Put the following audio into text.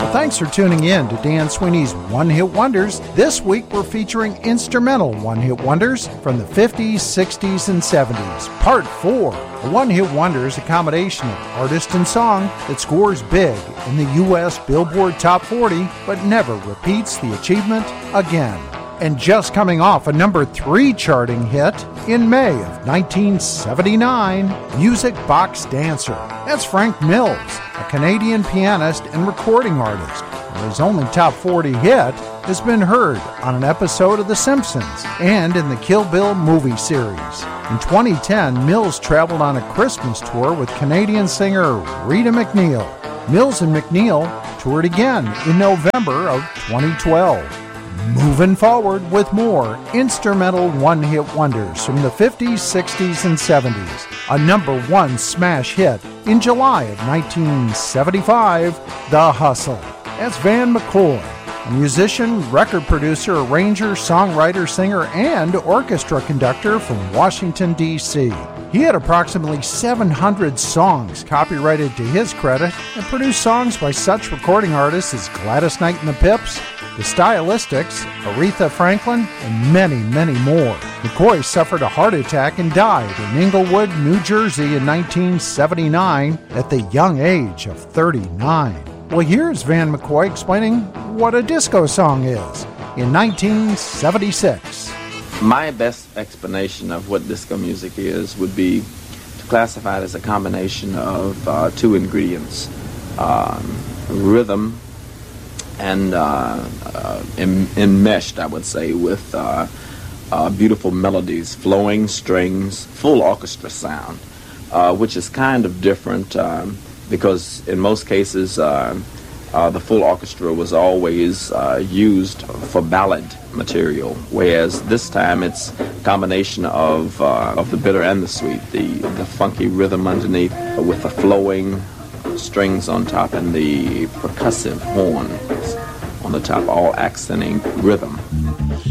Thanks for tuning in to Dan Sweeney's One Hit Wonders. This week we're featuring instrumental One Hit Wonders from the 50s, 60s, and 70s. Part 4. A One Hit Wonder is a combination of artist and song that scores big in the U.S. Billboard Top 40 but never repeats the achievement again. And just coming off a number 3 charting hit in May of 1979, Music Box Dancer. That's Frank Mills, a Canadian pianist and recording artist. His only top 40 hit has been heard on an episode of The Simpsons and in the Kill Bill movie series. In 2010, Mills traveled on a Christmas tour with Canadian singer Rita McNeil. Mills and McNeil toured again in November of 2012. Moving forward with more instrumental one-hit wonders from the 50s, 60s, and 70s. A number 1 smash hit in July of 1975, The Hustle. That's Van McCoy, a musician, record producer, arranger, songwriter, singer, and orchestra conductor from Washington, D.C. He had approximately 700 songs copyrighted to his credit and produced songs by such recording artists as Gladys Knight and the Pips, The Stylistics, Aretha Franklin, and many, many more. McCoy suffered a heart attack and died in Englewood, New Jersey in 1979 at the young age of 39. Well, here's Van McCoy explaining what a disco song is in 1976. My best explanation of what disco music is would be to classify it as a combination of 2 ingredients, rhythm and enmeshed, I would say, with beautiful melodies, flowing strings, full orchestra sound, which is kind of different because in most cases the full orchestra was always used for ballad material, whereas this time it's a combination of the bitter and the sweet, the funky rhythm underneath with the flowing strings on top and the percussive horns on the top, all accenting rhythm.